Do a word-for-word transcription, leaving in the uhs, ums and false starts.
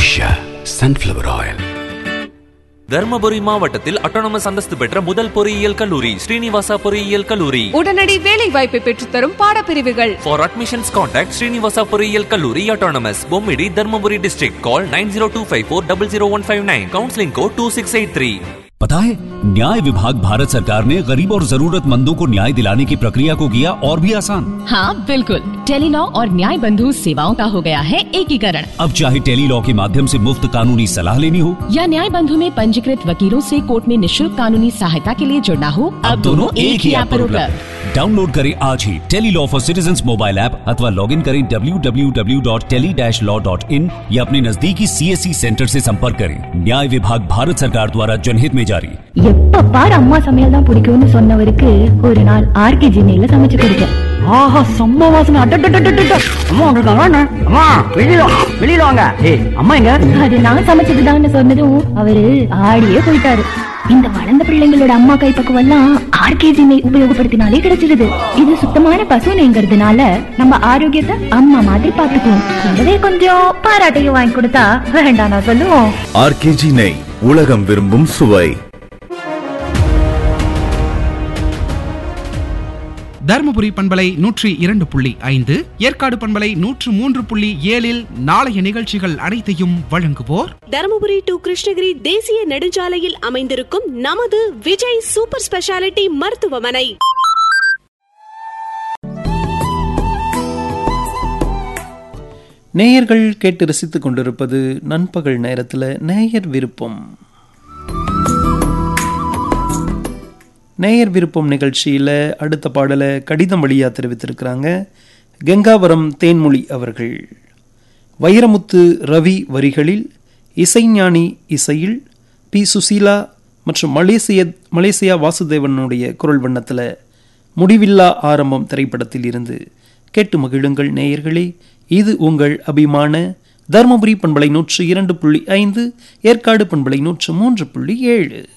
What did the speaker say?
Usha sunflower oil. Dharmapuri மாவட்டத்தில் autonomous அந்தஸ்து பெற்ற முதல் பொறியியல் கல்லூரி ஸ்ரீனிவாசா பொறியியல் கல்லூரி. உடனடி வேலை வாய்ப்பை பெற்றுத்தரும் பாடப்பிரிவுகள். For admissions contact ஸ்ரீனிவாசா பொறியியல் கல்லூரி autonomous, Bommidi, Dharmapuri district. Call nine zero two five four zero zero one five nine. Counseling code two six eight three. पता है, न्याय विभाग भारत सरकार ने गरीब और जरूरतमंदों को न्याय दिलाने की प्रक्रिया को किया और भी आसान। हाँ बिल्कुल, टेली लॉ और न्याय बंधु सेवाओं का हो गया है एकीकरण। अब चाहे टेली लॉ के माध्यम से मुफ्त कानूनी सलाह लेनी हो या न्याय बंधु में पंजीकृत वकीलों से कोर्ट में निःशुल्क कानूनी सहायता के लिए जुड़ना हो, अब दोनों एक ही ऐप पर उपलब्ध। डाउनलोड करें आज ही tele law for citizens mobile app अथवा लॉग इन करें W W W dot tele dash law dot in या अपने नजदीकी सीएससी सेंटर से संपर्क करें। न्याय विभाग भारत सरकार द्वारा जनहित में जारी. எப்ப பாரு அம்மா சமையல் தான் பிடிக்கும்னு சொன்னவருக்கு ஒரு நாள் ஆர்கே ஜினையில சமைச்சு கொடுத்தேன். ஆஹா, செம்ம வாசனை. அம்மா வந்திருக்காங்க. அம்மா வெளியில வெளியில வாங்க. ஏய் அம்மா எங்க? அது நான் சமைச்சதுதான்னு சொன்னதும் அவரு ஆடியே போயிட்டாரு. இந்த வளர்ந்த பிள்ளைங்களோட அம்மா கைப்பக்குவம் எல்லாம் ஆர்கே ஜினை உபயோகப்படுத்தினாலே கிடைச்சிருது. இது சுத்தமான பசு நெய்ங்கிறதுனால நம்ம ஆரோக்கியத்தை அம்மா மாதிரி பாத்துக்குவோம். கூடவே கொஞ்சம் பாராட்டையும் வாங்கி கொடுத்தா வேண்டாம் நான் சொல்லுவோம். ஆர்கே ஜினை, உலகம் விரும்பும் சுவை. தர்மபுரி பண்பலை நூற்றி இரண்டு புள்ளி ஐந்து, ஏற்காடு பண்பலை நூற்று மூன்று புள்ளி ஏழில் நாளைய நிகழ்ச்சிகள் அனைத்தையும் வழங்குவோர் தர்மபுரி டு கிருஷ்ணகிரி தேசிய நெடுஞ்சாலையில் அமைந்திருக்கும் நமது விஜய் சூப்பர் ஸ்பெஷாலிட்டி மருத்துவமனை. நேயர்கள் கேட்டு ரசித்துக் கொண்டிருப்பது நண்பகல் நேரத்தில் நேயர் விருப்பம். நேயர் விருப்பம் நிகழ்ச்சியில் அடுத்த பாடலை கடிதம் வழியாக தெரிவித்திருக்கிறாங்க கங்காவரம் தேன்மொழி அவர்கள். வைரமுத்து ரவி வரிகளில், இசைஞானி இசையில், பி சுசீலா மற்றும் மலேசிய மலேசியா வாசுதேவனுடைய குரல் வண்ணத்தில் முடிவில்லா ஆரம்பம் திரைப்படத்தில் இருந்து கேட்டு மகிழுங்கள் நேயர்களே. இது உங்கள் அபிமான தர்மபுரி பண்பலை நூற்று இரண்டு புள்ளி ஐந்து, ஏற்காடு பண்பலை நூற்று மூன்று புள்ளி ஏழு.